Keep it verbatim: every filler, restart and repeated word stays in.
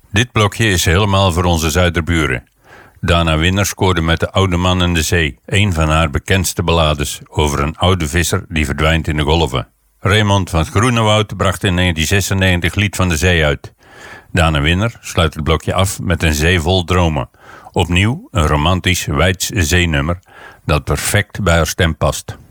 Dit blokje is helemaal voor onze zuiderburen. Dana Winner scoorde met De Oude Man in de Zee, een van haar bekendste ballades over een oude visser die verdwijnt in de golven. Raymond van Groenewoud bracht in negentien zesennegentig Lied van de Zee uit. Dana Winner sluit het blokje af met Een Zee vol dromen. Opnieuw een romantisch Weids zeenummer dat perfect bij haar stem past.